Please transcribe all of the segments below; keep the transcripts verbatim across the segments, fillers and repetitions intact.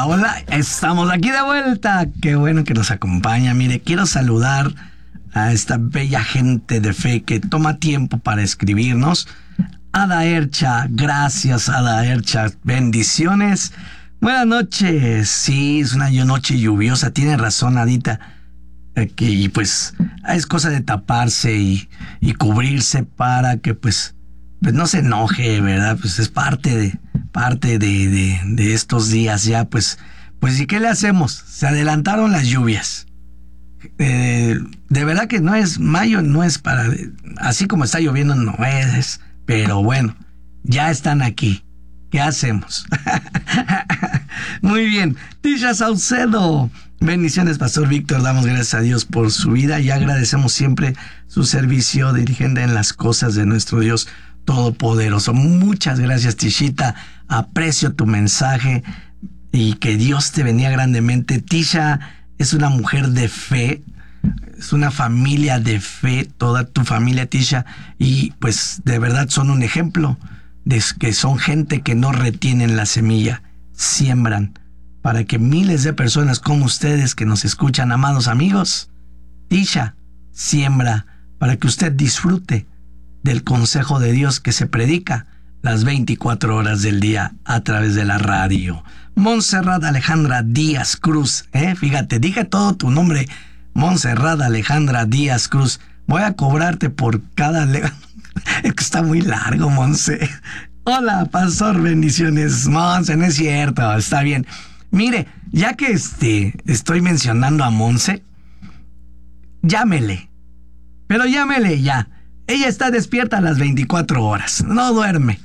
Hola, hola, estamos aquí de vuelta. Qué bueno que nos acompaña. Mire, quiero saludar a esta bella gente de fe que toma tiempo para escribirnos. Ada Ercha, gracias Ada Ercha, bendiciones. Buenas noches. Sí, es una noche lluviosa, tiene razón Adita. Que, y pues es cosa de taparse y, y cubrirse para que pues, pues no se enoje, ¿verdad? Pues es parte de parte de, de, de estos días ya, pues, pues ¿y qué le hacemos? Se adelantaron las lluvias. Eh, de verdad que no es mayo, no es para, así como está lloviendo no es, pero bueno, ya están aquí. ¿Qué hacemos? Muy bien. Tisha Saucedo. Bendiciones, Pastor Víctor. Damos gracias a Dios por su vida y agradecemos siempre su servicio dirigente en las cosas de nuestro Dios Todopoderoso. Muchas gracias, Tishita. Aprecio tu mensaje y que Dios te bendiga grandemente. Tisha es una mujer de fe. Es una familia de fe, toda tu familia, Tisha. Y pues de verdad son un ejemplo de que son gente que no retienen la semilla, siembran para que miles de personas como ustedes que nos escuchan, amados amigos, Tisha siembra para que usted disfrute del consejo de Dios que se predica las veinticuatro horas del día a través de la radio. Montserrat Alejandra Díaz Cruz, ¿eh? Fíjate, dije todo tu nombre, Montserrat Alejandra Díaz Cruz. Voy a cobrarte por cada... Le- es que está muy largo, Monse. Hola, pastor, bendiciones. Monse, no es cierto, está bien. Mire, ya que este, estoy mencionando a Monse, llámele. Pero llámele ya. Ella está despierta a las veinticuatro horas. No duerme.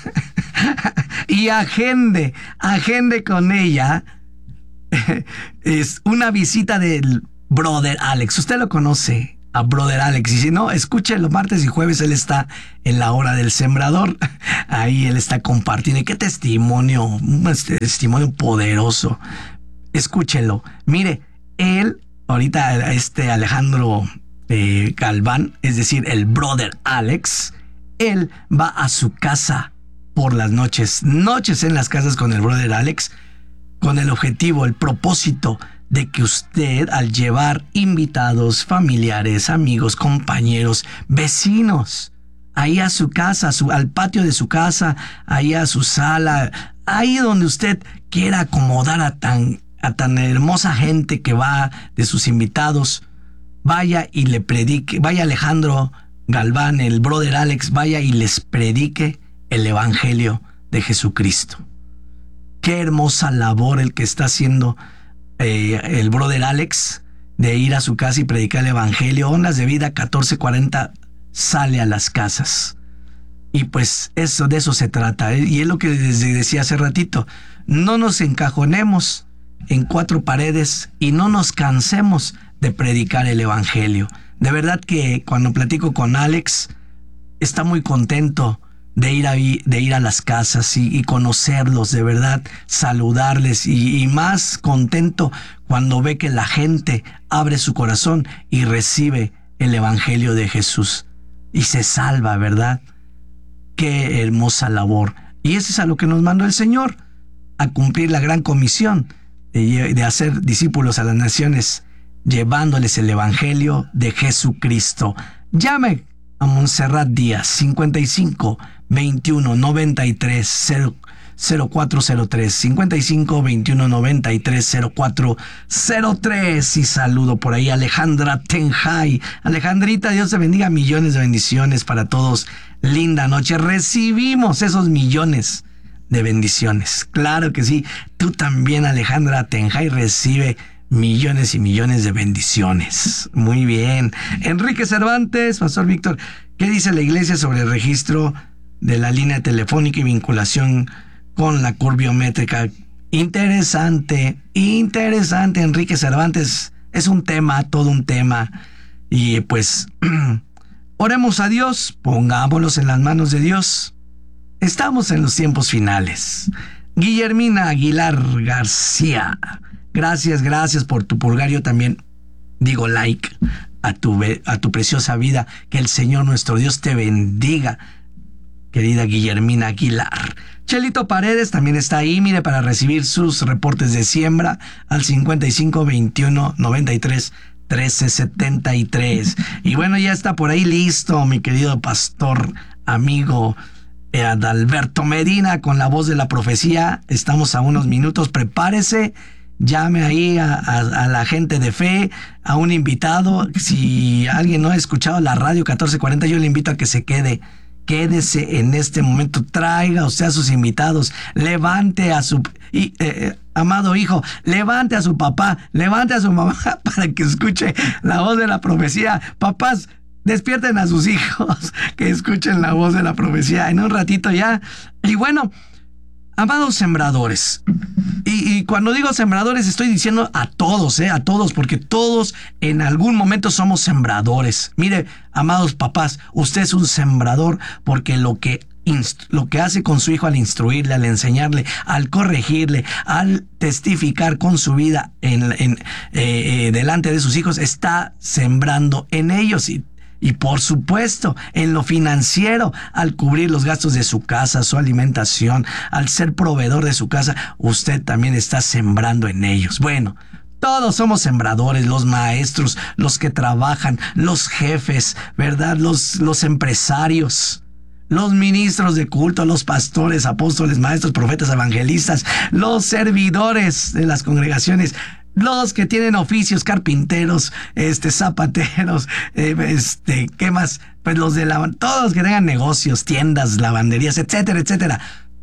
Y agende, agende con ella es una visita del brother Alex. Usted lo conoce, a brother Alex. Y si no, escuche los martes y jueves. Él está en la hora del sembrador. Ahí él está compartiendo. Y qué testimonio, un testimonio poderoso. Escúchelo. Mire, él, ahorita este Alejandro eh, Galván, es decir, el brother Alex, él va a su casa por las noches. Noches en las casas con el brother Alex, con el objetivo, el propósito de que usted, al llevar invitados, familiares, amigos, compañeros, vecinos, ahí a su casa, a su, al patio de su casa, ahí a su sala, ahí donde usted quiera acomodar a tan, a tan hermosa gente que va de sus invitados, vaya y le predique, vaya Alejandro Galván, el brother Alex, vaya y les predique el evangelio de Jesucristo. Qué hermosa labor el que está haciendo Eh, el brother Alex, de ir a su casa y predicar el evangelio. Ondas de Vida catorce cuarenta sale a las casas y pues eso, de eso se trata, ¿eh? Y es lo que desde decía hace ratito, no nos encajonemos en cuatro paredes y no nos cansemos de predicar el evangelio. De verdad que cuando platico con Alex está muy contento de ir a, de ir a las casas y, y conocerlos, de verdad, saludarles y, y más contento cuando ve que la gente abre su corazón y recibe el evangelio de Jesús y se salva, ¿verdad? Qué hermosa labor. Y eso es a lo que nos mandó el Señor, a cumplir la gran comisión de, de hacer discípulos a las naciones, llevándoles el evangelio de Jesucristo. Llame a Montserrat Díaz, cincuenta y cinco veintiuno noventa y tres cero cuatro cero tres, cincuenta y cinco veintiuno noventa y tres cero cuatro cero tres. Y saludo por ahí a Alejandra Tenjay. Alejandrita, Dios te bendiga, millones de bendiciones para todos. Linda noche, recibimos esos millones de bendiciones. Claro que sí, tú también, Alejandra Tenjay, recibe millones y millones de bendiciones. Muy bien. Enrique Cervantes, Pastor Víctor, ¿qué dice la iglesia sobre el registro de la línea telefónica y vinculación con la curbiométrica? Interesante, interesante, Enrique Cervantes. Es un tema, todo un tema. Y pues, oremos a Dios, pongámonos en las manos de Dios. Estamos en los tiempos finales. Guillermina Aguilar García, gracias, gracias por tu purgario. También digo like a tu, a tu preciosa vida. Que el Señor nuestro Dios te bendiga. querida Guillermina Aguilar. Chelito Paredes también está ahí, mire, para recibir sus reportes de siembra al cincuenta y cinco veintiuno noventa y tres trece setenta y tres. Y bueno, ya está por ahí listo mi querido pastor, amigo eh, Adalberto Medina con la voz de la profecía. Estamos a unos minutos, prepárese. Llame ahí a, a, a la gente de fe, a un invitado. Si alguien no ha escuchado la radio catorce cuarenta, yo le invito a que se quede. Quédese en este momento, traiga usted a sus invitados, levante a su y, eh, amado hijo, levante a su papá, levante a su mamá para que escuche la voz de la profecía. Papás, despierten a sus hijos, que escuchen la voz de la profecía en un ratito ya. Y bueno, amados sembradores, y, y cuando digo sembradores estoy diciendo a todos, eh, a todos, porque todos en algún momento somos sembradores. Mire, amados papás, usted es un sembrador porque lo que, inst- lo que hace con su hijo al instruirle, al enseñarle, al corregirle, al testificar con su vida en, en, eh, eh, delante de sus hijos, está sembrando en ellos. Y Y por supuesto, en lo financiero, al cubrir los gastos de su casa, su alimentación, al ser proveedor de su casa, usted también está sembrando en ellos. Bueno, todos somos sembradores, los maestros, los que trabajan, los jefes, ¿verdad? Los, los empresarios, los ministros de culto, los pastores, apóstoles, maestros, profetas, evangelistas, los servidores de las congregaciones, los que tienen oficios, carpinteros, este, zapateros, eh, este, ¿qué más? Pues los de la, todos los que tengan negocios, tiendas, lavanderías, etcétera, etcétera.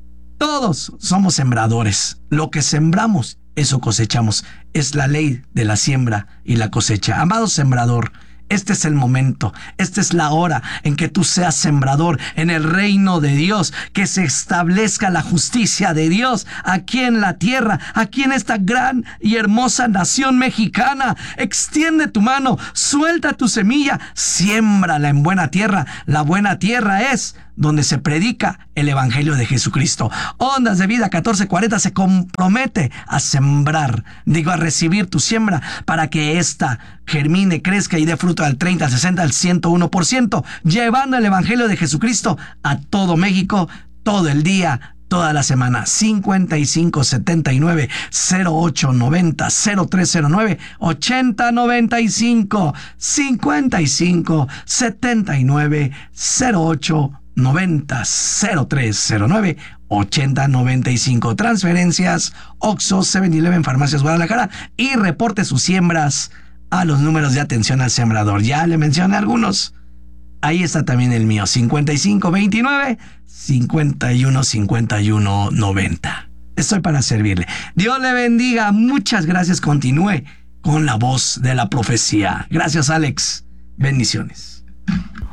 Todos somos sembradores. Lo que sembramos, eso cosechamos. Es la ley de la siembra y la cosecha. Amado sembrador, este es el momento, esta es la hora en que tú seas sembrador en el reino de Dios, que se establezca la justicia de Dios aquí en la tierra, aquí en esta gran y hermosa nación mexicana. Extiende tu mano, suelta tu semilla, siémbrala en buena tierra. La buena tierra es donde se predica el evangelio de Jesucristo. Ondas de Vida catorce cuarenta se compromete a sembrar, digo, a recibir tu siembra para que ésta germine, crezca y dé fruto al treinta, al sesenta, al ciento uno por ciento, llevando el evangelio de Jesucristo a todo México, todo el día, toda la semana. Cincuenta y cinco setenta y nueve cero ocho noventa cero tres cero nueve ochenta noventa y cinco cincuenta y cinco setenta y nueve cero ocho noventa cero tres cero nueve ochenta noventa y cinco. Transferencias Oxxo, siete eleven, Farmacias Guadalajara, y reporte sus siembras a los números de atención al sembrador. Ya le mencioné algunos. Ahí está también el mío, cincuenta y cinco veintinueve cincuenta y uno cincuenta y uno noventa. Estoy para servirle. Dios le bendiga. Muchas gracias. Continúe con la voz de la profecía. Gracias, Alex. Bendiciones.